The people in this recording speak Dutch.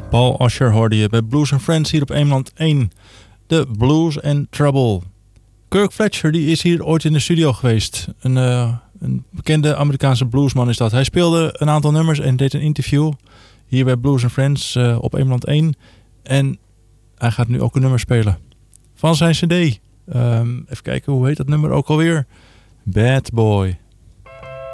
Paul Asher hoorde je bij Blues and Friends hier op Eemland 1. De Blues and Trouble. Kirk Fletcher die is hier ooit in de studio geweest. Een bekende Amerikaanse bluesman is dat. Hij speelde een aantal nummers en deed een interview hier bij Blues and Friends op Eemland 1. En hij gaat nu ook een nummer spelen van zijn cd. Even kijken, hoe heet dat nummer ook alweer? Bad Boy.